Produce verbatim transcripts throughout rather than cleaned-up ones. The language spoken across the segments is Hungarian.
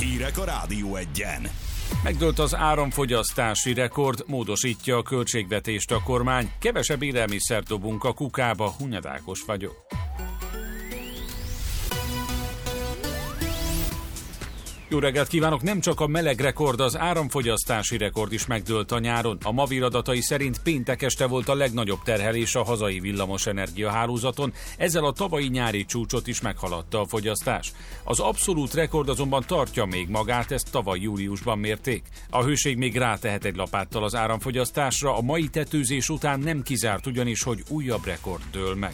Hírek a Rádió Egyen. Megdőlt az áramfogyasztási rekord, módosítja a költségvetést a kormány. Kevesebb élelmiszert dobunk a kukába, Hunyad vagyok. Jó reggelt kívánok! Nem csak a meleg rekord, az áramfogyasztási rekord is megdőlt a nyáron. A Mavir adatai szerint péntek este volt a legnagyobb terhelés a hazai villamos energiahálózaton, ezzel a tavalyi nyári csúcsot is meghaladta a fogyasztás. Az abszolút rekord azonban tartja még magát, ezt tavaly júliusban mérték. A hőség még rátehet egy lapáttal az áramfogyasztásra, a mai tetőzés után nem kizárt ugyanis, hogy újabb rekord dől meg.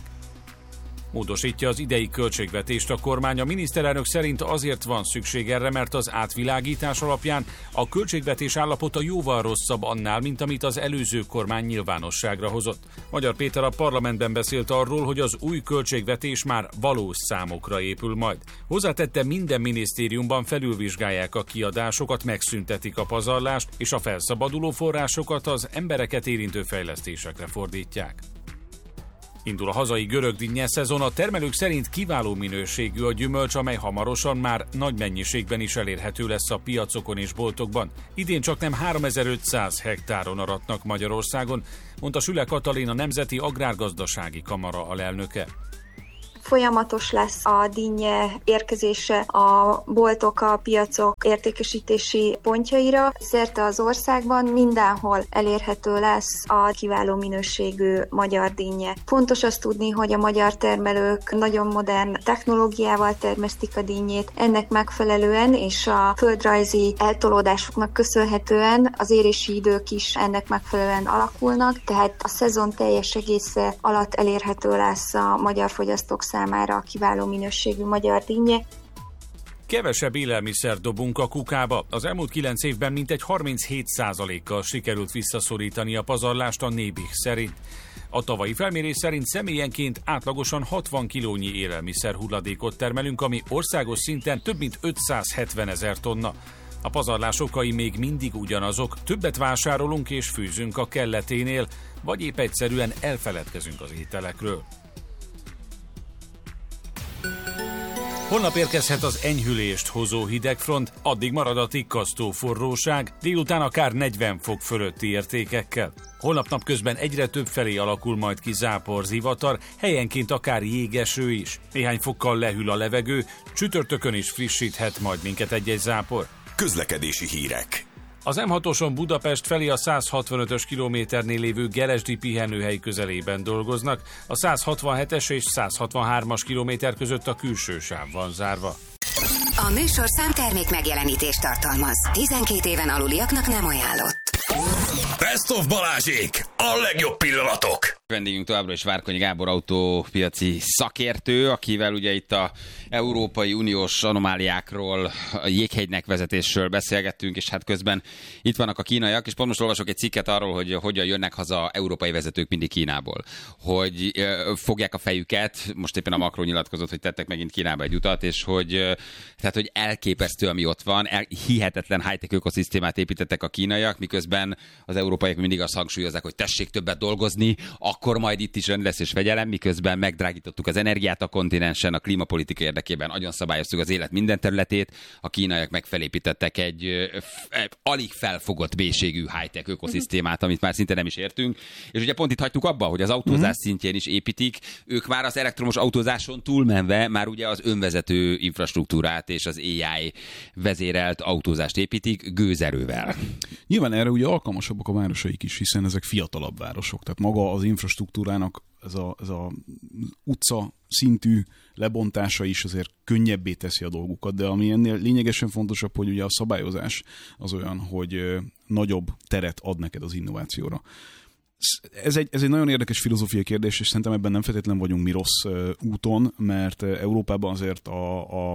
Módosítja az idei költségvetést a kormány. A miniszterelnök szerint azért van szükség erre, mert az átvilágítás alapján a költségvetés állapota jóval rosszabb annál, mint amit az előző kormány nyilvánosságra hozott. Magyar Péter a parlamentben beszélt arról, hogy az új költségvetés már valós számokra épül majd. Hozzátette, minden minisztériumban felülvizsgálják a kiadásokat, megszüntetik a pazarlást, és a felszabaduló forrásokat az embereket érintő fejlesztésekre fordítják. Indul a hazai görögdinnye szezon, a termelők szerint kiváló minőségű a gyümölcs, amely hamarosan már nagy mennyiségben is elérhető lesz a piacokon és boltokban. Idén csaknem háromezer-ötszáz hektáron aratnak Magyarországon, mondta Süle Katalin, a Nemzeti Agrárgazdasági Kamara alelnöke. Folyamatos lesz a dinnye érkezése a boltok, a piacok értékesítési pontjaira. Szerte az országban mindenhol elérhető lesz a kiváló minőségű magyar dinnye. Fontos azt tudni, hogy a magyar termelők nagyon modern technológiával termesztik a dinnyét. Ennek megfelelően és a földrajzi eltolódásoknak köszönhetően az érési idők is ennek megfelelően alakulnak, tehát a szezon teljes egésze alatt elérhető lesz a magyar fogyasztók számára számára a kiváló minőségű magyar dinnye. Kevesebb élelmiszer dobunk a kukába. Az elmúlt kilenc évben mintegy harminchét százalékkal sikerült visszaszorítani a pazarlást a Nébih szerint. A tavalyi felmérés szerint személyenként átlagosan hatvan kilónyi élelmiszer hulladékot termelünk, ami országos szinten több mint ötszázhetvenezer tonna. A pazarlás okai még mindig ugyanazok, többet vásárolunk és fűzünk a kelleténél, vagy épp egyszerűen elfeledkezünk az ételekről. Holnap érkezhet az enyhülést hozó hidegfront, addig marad a tikkasztó forróság, délután akár negyven fok fölötti értékekkel. Holnap napközben egyre több felé alakul majd ki zápor, zivatar, helyenként akár jégeső is. Néhány fokkal lehűl a levegő, csütörtökön is frissíthet majd minket egy-egy zápor. Közlekedési hírek. Az em hatoson Budapest felé a száz hatvanötös kilométernél lévő Geresdi pihenőhely közelében dolgoznak, a száz hatvanhetes és száz hatvanhármas kilométer között a külső sáv van zárva. A műsorszám termék megjelenítést tartalmaz. tizenkét éven aluliaknak nem ajánlott. Best of Balázsék! A legjobb pillanatok! Vendégünk továbbra is Várkonyi Gábor autópiaci szakértő, akivel ugye itt a Európai Uniós anomáliákról, a jéghegynek vezetésről beszélgettünk, és hát közben itt vannak a kínaiak, és pont most olvasok egy cikket arról, hogy hogyan jönnek haza európai vezetők mindig Kínából. Hogy fogják a fejüket, most éppen a Macron nyilatkozott, hogy tettek megint Kínába egy utat, és hogy, tehát, hogy elképesztő, ami ott van, el, hihetetlen high-tech ökoszisztémát építettek a kínaiak, miközben az európaiak mindig azt hangsúlyozzák, hogy tessék többet dolgozni, akkor majd itt is rend lesz és fegyelem, miközben megdrágítottuk az energiát a kontinensen, a klímapolitika érdekében nagyon szabályoztuk az élet minden területét, a kínaiak meg felépítettek egy ö, alig felfogott mélységű high-tech ökoszisztémát, amit már szinte nem is értünk. És ugye pont itt hagytuk abba, hogy az autózás uh-huh. szintjén is építik, ők már az elektromos autózáson túlmenve már ugye az önvezető infrastruktúrát és az á i vezérelt autózást építik gőzerővel. Nyilván erre ugye alkalmasabbak a városaik is, hiszen ezek fiatalabb városok, tehát maga az infrastruktúrának ez a, ez a utca szintű lebontása is azért könnyebbé teszi a dolgukat, de ami ennél lényegesen fontosabb, hogy ugye a szabályozás az olyan, hogy nagyobb teret ad neked az innovációra. Ez egy, ez egy nagyon érdekes filozófiai kérdés, és szerintem ebben nem feltétlenül vagyunk mi rossz úton, mert Európában azért a, a,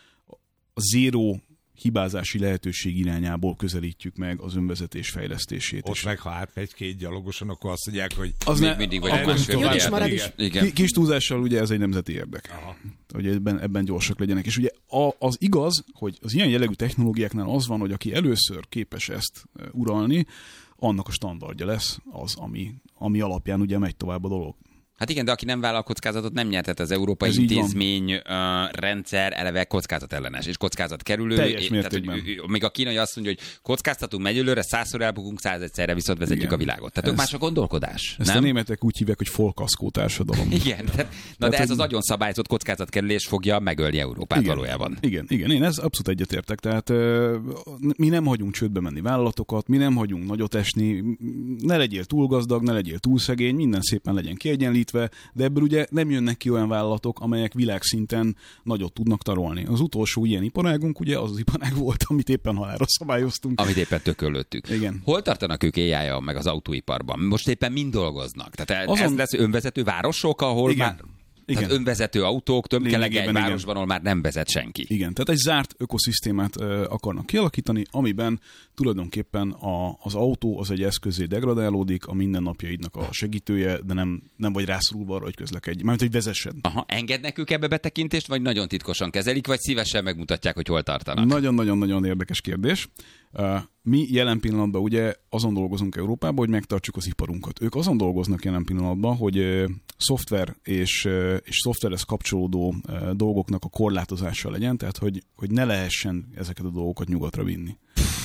a zéró hibázási lehetőség irányából közelítjük meg az önvezetés fejlesztését. Ott meg, ha átmegy két gyalogoson, akkor azt mondják, hogy az még ne, mindig vagy akkor másfél. Igen. Kis túlzással ugye ez egy nemzeti érdek. Aha. Hogy ebben, ebben gyorsak legyenek. És ugye a, az igaz, hogy az ilyen jellegű technológiáknál az van, hogy aki először képes ezt uralni, annak a standardja lesz az, ami, ami alapján ugye megy tovább a dolog. Hát igen, de aki nem vállal kockázatot, nem nyerhet. Az európai Ez intézmény uh, rendszer eleve kockázatellenes és kockázatkerülő. Teljes mértékben. Tehát, még a kínai azt mondja, hogy kockáztatunk, megy előre, százszor elbukunk, százegyszerre viszont vezetjük igen. a világot. Tehát ez, ők más a gondolkodás. Ezt nem? a németek úgy hívják, hogy folkaszkó társadalom. Igen, tehát, na tehát, de ez az agyon szabályozott kockázatkerülés fogja megölni Európát igen, valójában. Igen, igen, én ez abszolút egyetértek. Tehát uh, mi nem hagyunk csődbe menni vállalatokat, mi nem hagyunk nagyot esni, ne legyél túl gazdag, ne legyél túl szegény, minden szépen legyen kiegyenlítve, de ebből ugye nem jönnek ki olyan vállalatok, amelyek világszinten nagyot tudnak tarolni. Az utolsó ilyen iparágunk ugye az az iparág volt, amit éppen halálra szabályoztunk. Amit éppen tökölöttük. Igen. Hol tartanak ők éjjel meg az autóiparban? Most éppen mind dolgoznak? Tehát Azon... ez lesz önvezető városok, ahol igen. már... Igen. Tehát önvezető autók, tömkelege egy városban, ahol már nem vezet senki. Igen, tehát egy zárt ökoszisztémát uh, akarnak kialakítani, amiben tulajdonképpen a, az autó az egy eszközé degradálódik, a mindennapjaidnak a segítője, de nem, nem vagy rászorulva arra, hogy közlekedj, mármint, hogy vezessed. Aha, engednek ők ebbe betekintést, vagy nagyon titkosan kezelik, vagy szívesen megmutatják, hogy hol tartanak? Nagyon-nagyon-nagyon érdekes kérdés. Uh, mi jelen pillanatban ugye azon dolgozunk Európában, hogy megtartsuk az iparunkat. Ők azon dolgoznak jelen pillanatban, hogy uh, szoftver és, uh, és szoftverhez kapcsolódó uh, dolgoknak a korlátozása legyen, tehát hogy, hogy ne lehessen ezeket a dolgokat nyugatra vinni.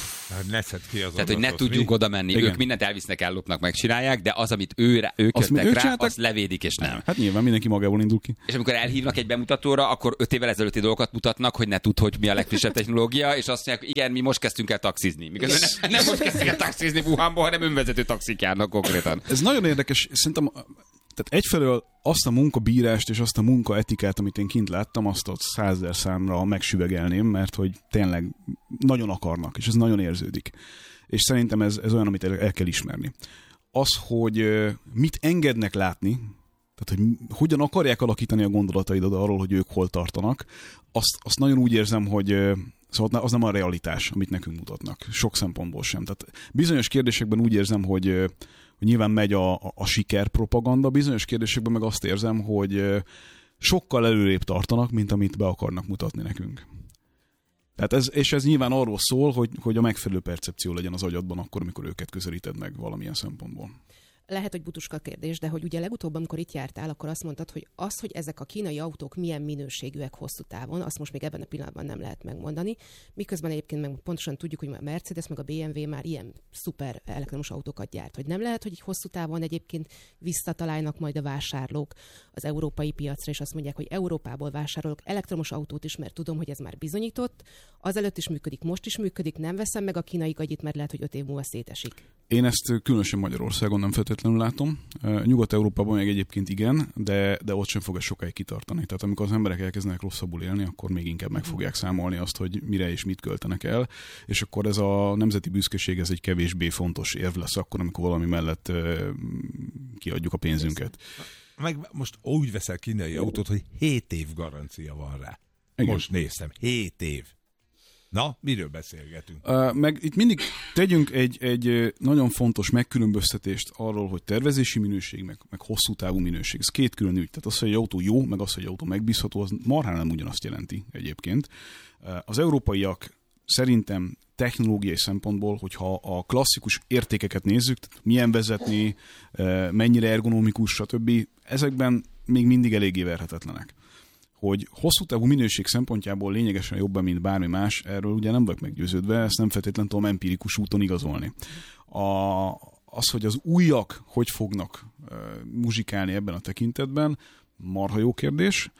Ne szed ki az Tehát, hogy ne tudjuk oda menni. Igen. Ők mindent elvisznek, ellopnak, megcsinálják, de az, amit ő, ők azt jöttek ők rá, csináltak? azt levédik, és nem. Hát nyilván mindenki magából indul ki. És amikor elhívnak egy bemutatóra, akkor öt évvel ezelőtti dolgokat mutatnak, hogy ne tudd, hogy mi a legfrissebb technológia, és azt mondják, igen, mi most kezdtünk el taxizni. Miközben nem, nem most kezdtünk el taxizni Wuhanból, hanem önvezető taxik járnak konkrétan. Ez nagyon érdekes, szerintem tehát egyfelől azt a munkabírást és azt a munkaetikát, amit én kint láttam, azt ott százezer számra megsüvegelném, mert hogy tényleg nagyon akarnak, és ez nagyon érződik. És szerintem ez, ez olyan, amit el, el kell ismerni. Az, hogy mit engednek látni, tehát hogy hogyan akarják alakítani a gondolataidat arról, hogy ők hol tartanak, azt, azt nagyon úgy érzem, hogy szóval az nem a realitás, amit nekünk mutatnak. Sok szempontból sem. Tehát bizonyos kérdésekben úgy érzem, hogy, hogy nyilván megy a, a, a sikerpropaganda, bizonyos kérdésekben meg azt érzem, hogy sokkal előrébb tartanak, mint amit be akarnak mutatni nekünk. Tehát ez, és ez nyilván arról szól, hogy, hogy a megfelelő percepció legyen az agyadban akkor, amikor őket közelíted meg valamilyen szempontból. Lehet, hogy butuska kérdés, de hogy ugye legutóbb, amikor itt jártál, akkor azt mondtad, hogy az, hogy ezek a kínai autók milyen minőségűek hosszú távon, azt most még ebben a pillanatban nem lehet megmondani. Miközben egyébként meg pontosan tudjuk, hogy a Mercedes meg a bé em vé már ilyen szuper elektromos autókat gyárt. Hogy nem lehet, hogy így hosszú távon egyébként visszatalálnak majd a vásárlók az európai piacra, és azt mondják, hogy Európából vásárolok elektromos autót is, mert tudom, hogy ez már bizonyított. Azelőtt is működik, most is működik, nem veszem meg a kínai gagyit, mert lehet, hogy öt év múlva szétesik. Én ezt különösen Magyarországon nem feltétlenül látom. Nyugat-Európában még egyébként igen, de, de ott sem fog ez sokáig kitartani. Tehát amikor az emberek elkezdenek rosszabbul élni, akkor még inkább meg fogják számolni azt, hogy mire és mit költenek el, és akkor ez a nemzeti büszkeség, ez egy kevésbé fontos érv lesz akkor, amikor valami mellett kiadjuk a pénzünket. Meg most úgy veszel kínai autót, hogy hét év garancia van rá. Igen. Most néztem, hét év. Na, miről beszélgetünk? Uh, meg itt mindig tegyünk egy, egy nagyon fontos megkülönböztetést arról, hogy tervezési minőség, meg, meg hosszú távú minőség. Ez két külön ügy. Tehát az, hogy egy autó jó, meg az, hogy egy autó megbízható, az marhán nem ugyanazt jelenti egyébként. Uh, az európaiak szerintem technológiai szempontból, hogyha a klasszikus értékeket nézzük, milyen vezetni, uh, mennyire ergonomikus, stb. Ezekben még mindig eléggé verhetetlenek. Hogy hosszú távú minőség szempontjából lényegesen jobban, mint bármi más, erről ugye nem vagyok meggyőződve, ezt nem feltétlenül tudom empirikus úton igazolni. A, az, hogy az újak hogy fognak uh, muzsikálni ebben a tekintetben, marha jó kérdés.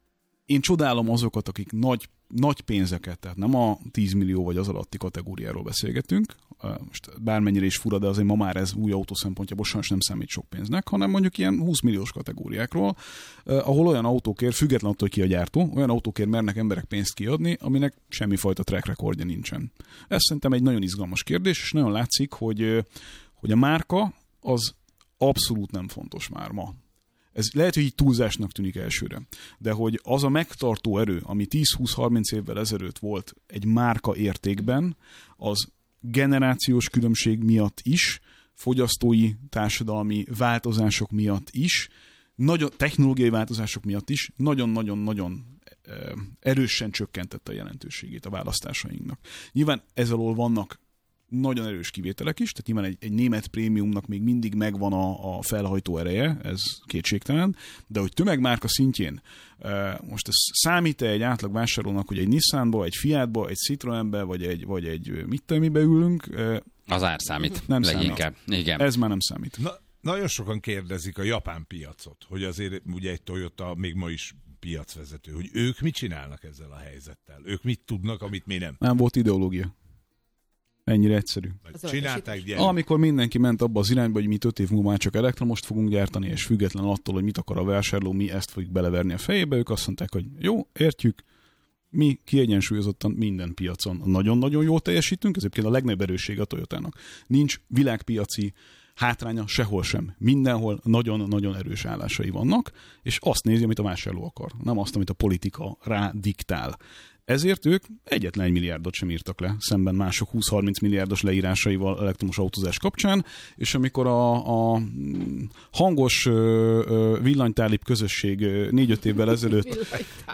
Én csodálom azokat, akik nagy, nagy pénzeket, tehát nem a tíz millió vagy az alatti kategóriáról beszélgetünk, most bármennyire is fura, de azért ma már ez új autó szempontjából sajnos nem számít sok pénznek, hanem mondjuk ilyen húsz milliós kategóriákról, ahol olyan autókért, független attól, hogy ki a gyártó, olyan autókért mernek emberek pénzt kiadni, aminek semmifajta track recordja nincsen. Ez szerintem egy nagyon izgalmas kérdés, és nagyon látszik, hogy, hogy a márka az abszolút nem fontos már ma. Ez lehet, hogy így túlzásnak tűnik elsőre, de hogy az a megtartó erő, ami tíz-húsz-harminc évvel ezelőtt volt egy márka értékben, az generációs különbség miatt is, fogyasztói, társadalmi változások miatt is, nagyon, technológiai változások miatt is nagyon-nagyon-nagyon erősen csökkentette a jelentőségét a választásainknak. Nyilván ez alól vannak nagyon erős kivételek is, tehát nyilván egy, egy német prémiumnak még mindig megvan a, a felhajtó ereje, ez kétségtelen, de hogy tömegmárka szintjén most ez számít-e egy átlag vásárlónak, hogy egy Nissanba, egy Fiatba, egy Citroenbe, vagy egy, vagy egy mit tudom, mibe ülünk? Az ár számít. Nem leginkább. számít. Igen. Ez már nem számít. Na, nagyon sokan kérdezik a japán piacot, hogy azért ugye egy Toyota még ma is piacvezető, hogy ők mit csinálnak ezzel a helyzettel? Ők mit tudnak, amit mi nem? Nem volt ideológia. Ennyire egyszerű. Csinálták gyerek. Amikor mindenki ment abba az irányba, hogy mi öt év múlva már csak elektromost fogunk gyártani, és független attól, hogy mit akar a vásárló, mi ezt fogjuk beleverni a fejébe, ők azt mondták, hogy jó, értjük, mi kiegyensúlyozottan minden piacon nagyon-nagyon jól teljesítünk, ez egyébként a legnagyobb erőssége a Toyotának. Nincs világpiaci hátránya sehol sem. Mindenhol nagyon-nagyon erős állásai vannak, és azt nézi, amit a vásárló akar, nem azt, amit a politika rá diktál. Ezért ők egyetlen egy milliárdot sem írtak le, szemben mások húsz-harminc milliárdos leírásaival elektromos autózás kapcsán, és amikor a, a hangos villanytálib közösség négy-öt évvel ezelőtt...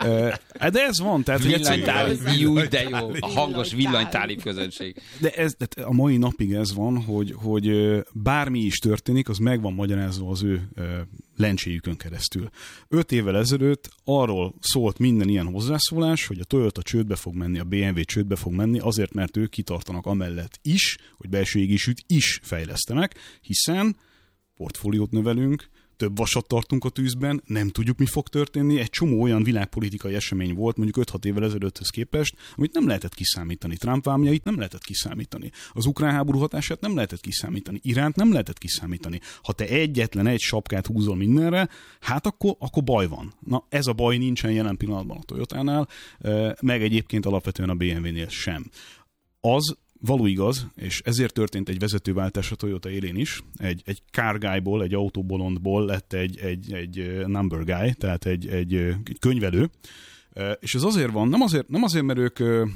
De ez van, tehát... Villanytálib, jó, de jó, a hangos villanytálib közönség. De ez, de a mai napig ez van, hogy, hogy bármi is történik, az meg van magyarázva az ő lencséjükön keresztül. Öt évvel ezelőtt arról szólt minden ilyen hozzászólás, hogy a Toyota csődbe fog menni, a bé em vé csődbe fog menni, azért, mert ők kitartanak amellett is, hogy belső égésűt is fejlesztenek, hiszen portfóliót növelünk, több vasat tartunk a tűzben, nem tudjuk, mi fog történni. Egy csomó olyan világpolitikai esemény volt, mondjuk öt-hat évvel ezelőtthöz képest, amit nem lehetett kiszámítani. Trump vámjait nem lehetett kiszámítani. Az ukrán háború hatását nem lehetett kiszámítani. Iránt nem lehetett kiszámítani. Ha te egyetlen egy sapkát húzol mindenre, hát akkor, akkor baj van. Na, ez a baj nincsen jelen pillanatban a Toyotánál, meg egyébként alapvetően a bé em vénél sem. Az való igaz, és ezért történt egy vezetőváltás a Toyota élén is. Egy, egy car guy-ból, egy autóbolondból lett egy, egy, egy number guy, tehát egy, egy, egy könyvelő. És ez azért van, nem azért, nem azért, mert ők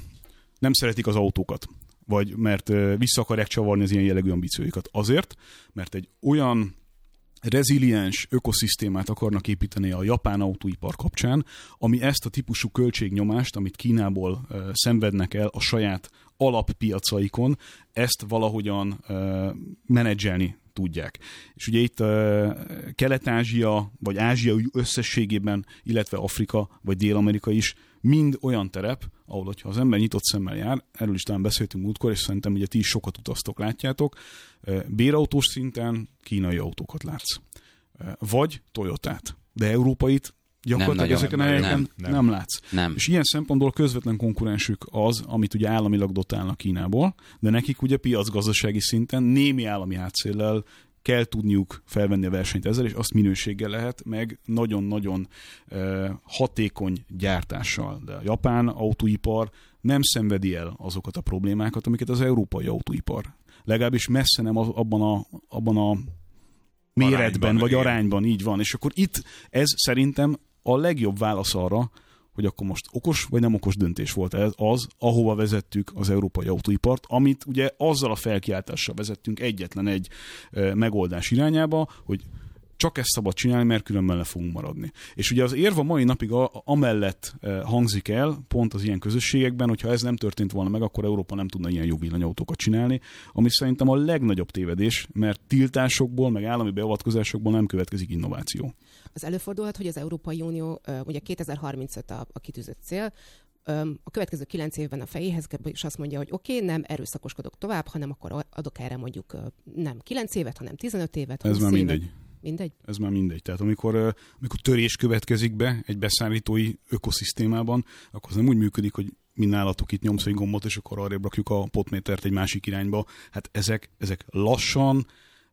nem szeretik az autókat, vagy mert vissza akarják csavarni az ilyen jellegű ambícióikat. Azért, mert egy olyan reziliens ökoszisztémát akarnak építeni a japán autóipar kapcsán, ami ezt a típusú költségnyomást, amit Kínából uh, szenvednek el a saját alappiacaikon, ezt valahogyan uh, menedzselni tudják. És ugye itt uh, Kelet-Ázsia, vagy Ázsia összességében, illetve Afrika, vagy Dél-Amerika is mind olyan terep, ahol, hogyha az ember nyitott szemmel jár, erről is talán beszéltünk múltkor, és szerintem ugye ti is sokat utaztok, látjátok, bérautós szinten kínai autókat látsz. Vagy Toyotát. De európait gyakorlatilag nem ezeken a helyeken nem, nem. nem látsz. Nem. És ilyen szempontból közvetlen konkurensük az, amit ugye államilag dotálnak Kínából, de nekik ugye piacgazdasági szinten némi állami hátszéllel kell tudniuk felvenni a versenyt ezzel, és azt minőséggel lehet, meg nagyon-nagyon uh, hatékony gyártással. De a japán autóipar nem szenvedi el azokat a problémákat, amiket az európai autóipar. Legalábbis messze nem abban a, abban a méretben, arányban, vagy igen. arányban, így van. És akkor itt ez szerintem a legjobb válasz arra, hogy akkor most okos vagy nem okos döntés volt ez az, ahova vezettük az európai autóipart, amit ugye azzal a felkiáltással vezettünk egyetlen egy e, megoldás irányába, hogy csak ezt szabad csinálni, mert különben le fogunk maradni. És ugye az érv a mai napig a, amellett e, hangzik el, pont az ilyen közösségekben, hogyha ez nem történt volna meg, akkor Európa nem tudna ilyen jó villanyautókat csinálni, ami szerintem a legnagyobb tévedés, mert tiltásokból, meg állami beavatkozásokból nem következik innováció. Az előfordulhat, hogy az Európai Unió, ugye kétezer-harmincöt a, a kitűzött cél, a következő kilenc évben a fejéhez és azt mondja, hogy oké, okay, nem erőszakoskodok tovább, hanem akkor adok erre mondjuk nem kilenc évet, hanem tizenöt évet. Ez már mindegy. Évet. Mindegy? Ez már mindegy. Tehát amikor, amikor törés következik be egy beszállítói ökoszisztémában, akkor az nem úgy működik, hogy mi nálatok itt nyomsz egy gombot, és akkor arrébb rakjuk a potmétert egy másik irányba. Hát ezek, ezek lassan,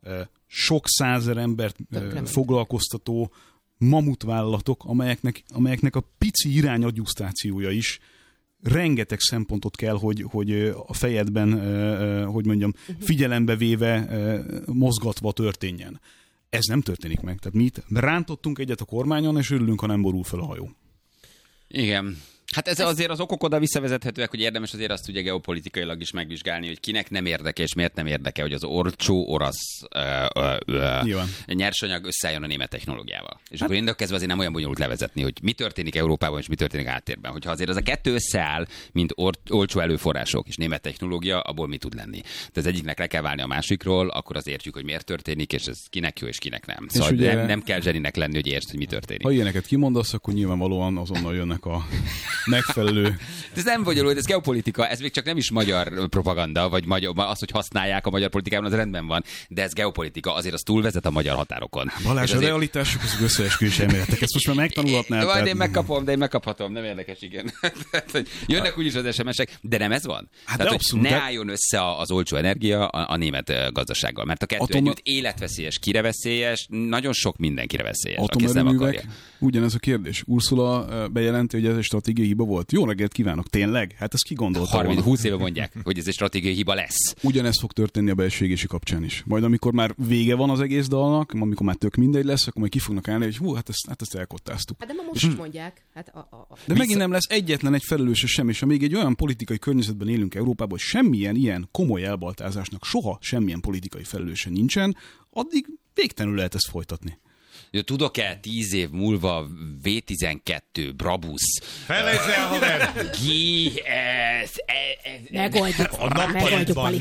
sok százer embert foglalkoztató mamutvállalatok, amelyeknek, amelyeknek a pici irányadjusztációja is rengeteg szempontot kell, hogy, hogy a fejedben, hogy mondjam, figyelembe véve, mozgatva történjen. Ez nem történik meg. Tehát mi itt rántottunk egyet a kormányon, és örülünk, ha nem borul fel a hajó. Igen. Hát ez azért az okok oda visszavezethetőek, hogy érdemes azért azt ugye geopolitikailag is megvizsgálni, hogy kinek nem érdeke és miért nem érdeke, hogy az olcsó orosz ö, ö, ö, nyersanyag összeálljon a német technológiával. És hát, akkor én kezdve azért nem olyan bonyolult levezetni, hogy mi történik Európában és mi történik áttérben. Hogyha azért az a kettő összeáll, mint or, olcsó előforrások és német technológia, abból mi tud lenni. De az egyiknek le kell válni a másikról, akkor az értjük, hogy miért történik, és ez kinek jó és kinek nem. Szóval ugye, nem, nem kell zseninek lenni, hogy értsd, hogy mi történik. Ha ilyeneket kimondasz, akkor nyilvánvalóan azonnal jönnek a megfelelő. De ez nem bonyolult, ez geopolitika, ez még csak nem is magyar propaganda, vagy magyar, az, hogy használják a magyar politikában, az rendben van, de ez geopolitika, azért az túlvezet a magyar határokon. Balázs, a azért... realitások, az összeesküvés elméletek, ezt most már megtanulhatnál. Majd én megkapom, de én megkaphatom, nem érdekes, igen. Jönnek úgyis az es em es-ek, de nem ez van? Hát tehát, abszolút, ne álljon össze az olcsó energia a, a német gazdasággal, mert a kettő Atom... együtt életveszélyes, kireveszélyes, nagyon sok mindenkire veszélyes, aki ezt nem akarja. Ugyanez a kérdés. Ursula bejelenti, hogy ez egy stratégiai hiba volt. Jó reggelt kívánok, tényleg? Hát ezt ki gondolta harminc húsz éve mondják, hogy ez egy stratégiai hiba lesz. Ugyanez fog történni a belső égési kapcsán is. Majd amikor már vége van az egész dalnak, amikor már tök mindegy lesz, akkor majd ki fognak állni, hogy hú, hát ezt, hát ezt elkottáztuk. Hát de ma most is mondják. Hát a, a, a... De megint nem lesz egyetlen egy felelőse sem, és ha még egy olyan politikai környezetben élünk Európában, hogy semmilyen ilyen komoly elbaltázásnak soha semmilyen politikai felelőse nincsen, addig végtelenül lehet ezt folytatni. Tudok-e tíz év múlva vé tizenkettő Brabus Felejtsd el, haver! G... Megoldjuk, a nappalitban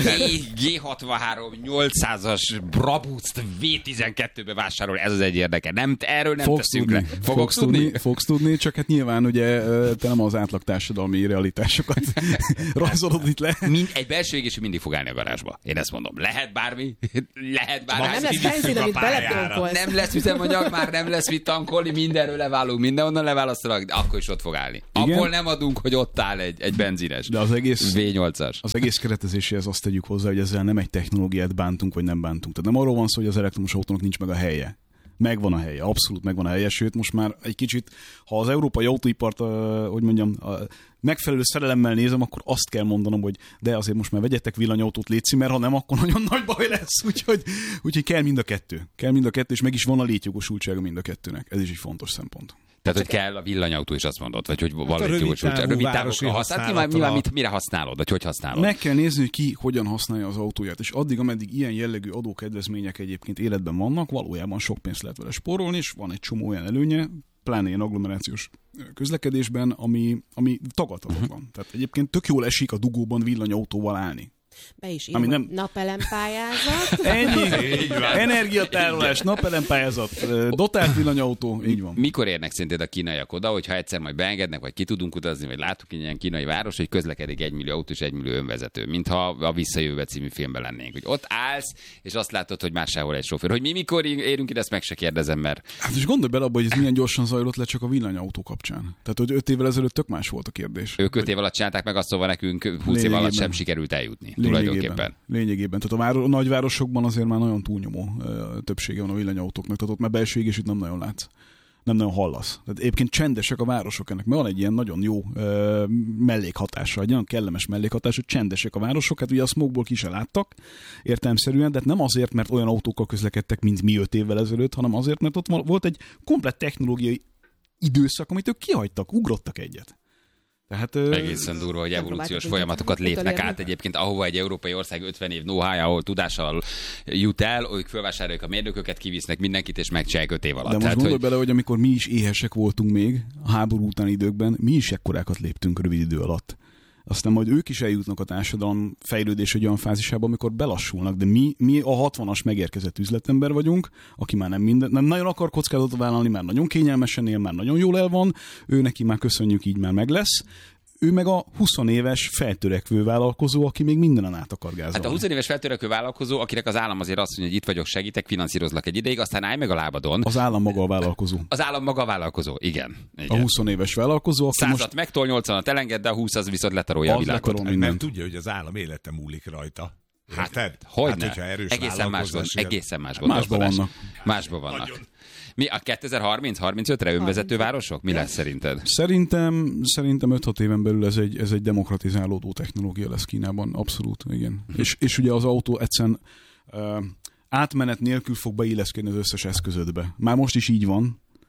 G hatvanhárom nyolcszázas Brabust vé tizenkettőbe vásárol, ez az egy érdeke. Nem, erről nem fogsz teszünk tudni, le. Fogok fogsz tudni? Fogsz tudni, csak hát nyilván ugye te nem az átlag társadalmi realitásokat rajzolod itt le. Mind, egy belső égésű mindig fog állni a garázsba. Én ezt mondom. Lehet bármi, lehet bármi. Nem lesz benzin, amit belepolkolsz. Nem lesz üzemanyag, már nem lesz mit tankolni, mindenről leválunk, mindenhonnan leválasztanak, de akkor is ott fog állni. Igen? Abból nem adunk, hogy ott áll egy, egy benzines. De az egész, vé nyolcas. Az egész keretezéséhez azt tegyük hozzá, hogy ezzel nem egy technológiát bántunk, vagy nem bántunk. Tehát nem arról van szó, hogy az elektromos autónak nincs meg a helye. Megvan a helye, abszolút megvan a helye, sőt most már egy kicsit, ha az európai autóipart, uh, hogy mondjam, uh, megfelelő szerelemmel nézem, akkor azt kell mondanom, hogy de azért most már vegyetek villanyautót, létszi, mert ha nem, akkor nagyon nagy baj lesz, úgyhogy, úgyhogy kell mind a kettő. Kell mind a kettő, és meg is van a létjogosultsága mind a kettőnek. Ez is egy fontos szempont. Tehát, hogy kell a villanyautó is azt mondod, vagy hogy van hát egy létjogosultság. Rövid távú használatra. Mit, mire használod, vagy hogy használod? Meg kell nézni, hogy ki hogyan használja az autóját, és addig, ameddig ilyen jellegű adókedvezmények egyébként életben vannak, valójában sok pénzt lehet vele spórolni, és van egy csomó olyan előnye, pláne ilyen agglomerációs közlekedésben, ami, ami tagadhatatlan. Uh-huh. Tehát egyébként tök jól esik a dugóban villanyautóval állni. Be is írom, nem... napelempályázat. Ennyi. Energiatárolás, napelempályázat, dotált villanyautó, így van. Mikor érnek szerinted a kínaiak oda, hogyha egyszer majd beengednek, vagy ki tudunk utazni, vagy látunk egy ilyen kínai város, hogy közlekedik egy millió autó és egy millió önvezető, mintha a Visszajövő című filmben lennénk. Hogy ott állsz, és azt látod, hogy máshol egy sofőr. Hogy mi mikor érünk ide, ezt meg se kérdezem, mert... Hát és gondolj bele abba, hogy ez milyen gyorsan zajlott le csak a villanyautó kapcsán. Tehát, hogy öt évvel ezelőtt tök más volt a kérdés. Ők öt év alatt csinálták meg, azt szóval nekünk húsz év alatt sem sikerült eljutni. Lényegében. Lényegében. Tehát a váro- a nagyvárosokban azért már nagyon túlnyomó ö, többsége van a villanyautóknak, tehát ott már belső égésűt nem nagyon látsz. Nem nagyon hallasz. Tehát egyébként csendesek a városok ennek, mert van egy ilyen nagyon jó ö, mellékhatása, egy nagyon kellemes mellékhatás, hogy csendesek a városok, hát ugye a smogból ki se láttak értelemszerűen, de hát nem azért, mert olyan autókkal közlekedtek, mint mi öt évvel ezelőtt, hanem azért, mert ott volt egy komplett technológiai időszak, amit ők kihagytak, ugrottak egyet. Tehát, egészen durva, hogy evolúciós folyamatokat lépnek át egyébként, ahova egy európai ország ötven év know-how-ja, ahol tudással jut el, ők felvásárolják a mérnököket, kivisznek mindenkit, és megcsinálják öt év alatt. De most Tehát, gondolj hogy... bele, hogy amikor mi is éhesek voltunk még a háború utáni időkben, mi is ekkorákat léptünk rövid idő alatt. Aztán majd ők is eljutnak a társadalom fejlődés egy olyan fázisába, amikor belassulnak, de mi, mi a hatvanas megérkezett üzletember vagyunk, aki már nem, minden, nem nagyon akar kockázatot vállalni, már nagyon kényelmesen él, már nagyon jól el van, ő neki már köszönjük, így már meg lesz. Ő meg a húsz éves feltörekvő vállalkozó, aki még mindenen át akar gázolni. Hát a húsz éves feltörekvő vállalkozó, akinek az állam azért azt mondja, hogy itt vagyok, segítek, finanszírozlak egy ideig, aztán állj meg a lábadon. Az állam maga a vállalkozó. Az állam maga a vállalkozó, igen. igen. A húsz éves vállalkozó, aki százat most... megtol, nyolcvanat elenged, de a húsz az viszont letarolja a világot. Hát, mert tudja, hogy az állam élete múlik rajta. Hát, hogyne. Hát, egészen másban, egészen más gondolkodás. Másban vannak. Másban vannak. Nagyon. Mi a kétezer-harminc harmincötre önvezető városok? Mi lesz szerinted? Szerintem, szerintem öt-hat éven belül ez egy, ez egy demokratizálódó technológia lesz Kínában. Abszolút, igen. Hm. És, és ugye az autó egyszerűen uh, átmenet nélkül fog beilleszkedni az összes eszközödbe. Már most is így van.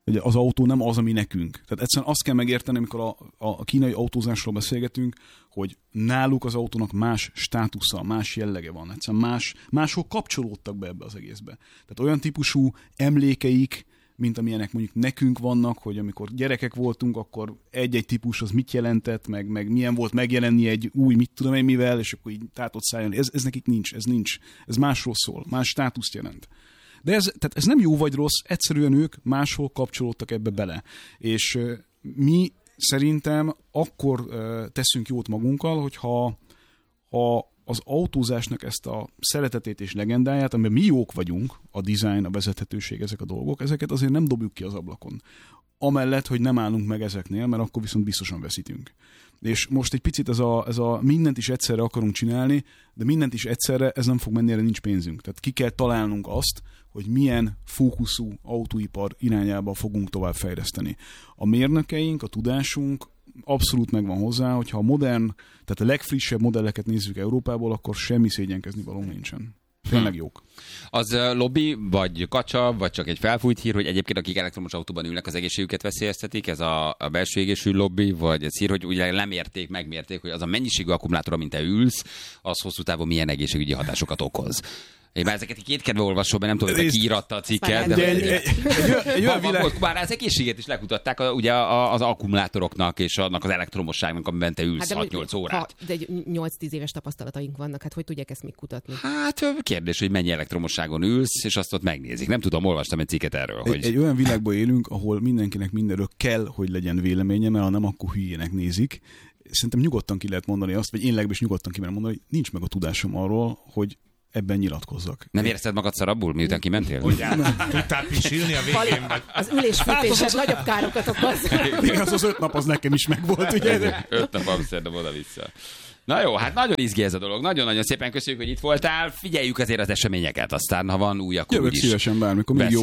Ugye az autó nem az, ami nekünk. Tehát egyszerűen azt kell megérteni, amikor a, a kínai autózásról beszélgetünk, hogy náluk az autónak más státusza, más jellege van. Egyszerűen más, máshol kapcsolódtak be ebbe az egészbe. Tehát olyan típusú emlékeik, mint amilyenek mondjuk nekünk vannak, hogy amikor gyerekek voltunk, akkor egy-egy típus az mit jelentett, meg, meg milyen volt megjelenni egy új, mit tudom én mivel, és akkor így tátott szálljon. Ez, ez nekik nincs, ez nincs. Ez másról szól, más státuszt jelent. De ez, tehát ez nem jó vagy rossz, egyszerűen ők máshol kapcsolódtak ebbe bele. És uh, mi szerintem akkor uh, teszünk jót magunkkal, hogyha ha az autózásnak ezt a szeretetét és legendáját, amiben mi jók vagyunk, a design, a vezethetőség, ezek a dolgok, ezeket azért nem dobjuk ki az ablakon. Amellett, hogy nem állunk meg ezeknél, mert akkor viszont biztosan veszítünk. És most egy picit ez a, ez a mindent is egyszerre akarunk csinálni, de mindent is egyszerre, ez nem fog menni, erre nincs pénzünk. Tehát ki kell találnunk azt, hogy milyen fókuszú autóipar irányába fogunk tovább fejleszteni. A mérnökeink, a tudásunk abszolút megvan hozzá, hogyha a modern, tehát a legfrissebb modelleket nézzük Európából, akkor semmi szégyenkezni való nincsen. Tényleg jók. Az lobby, vagy kacsa, vagy csak egy felfújt hír, hogy egyébként akik elektromos autóban ülnek, az egészségüket veszélyeztetik, ez a, a belső égésű lobby, vagy ez hír, hogy ugye lemérték, megmérték, hogy az a mennyiségű akkumulátor, amint te ülsz, az hosszú távon milyen egészségügyi hatásokat okoz. Én már ezeket így kétkedve olvasom, mert nem tudom, hogy ki íratta a cikket. De egy, egy, egy, egy olyan világ... Már az egészséget is lekutatták a, ugye az akkumulátoroknak és annak az elektromosságnak, amiben te ülsz hát hat-nyolc órát. Ha, de nyolc-tíz éves tapasztalataink vannak, hát hogy tudják ezt még kutatni? Hát kérdés, hogy mennyi elektromosságon ülsz, és azt ott megnézik. Nem tudom, olvastam egy cikket erről. Egy, hogy... egy olyan világban élünk, ahol mindenkinek mindenről kell, hogy legyen véleménye, mert ha nem, akkor hülyének nézik. Szerintem nyugodtan ki lehet mondani azt, vagy én legalábbis nyugodtan ki lehet mondani, hogy nincs meg a tudásom arról, hogy ebben nyilatkozzak. Nem érezted magad szarabbul, miután kimentél? Hogyan? Tudtál pisilni a végén? Vagy... Az ülésfűtésed nagyobb károkat okoz. Igen, az az öt nap, az nekem is megvolt, ugye? Öt nap Amsterdam oda-vissza. Na jó, hát nagyon izgi ez a dolog. Nagyon-nagyon szépen köszönjük, hogy itt voltál. Figyeljük azért az eseményeket, aztán ha van új, akkor jövök úgyis szívesen bármikor. Még jó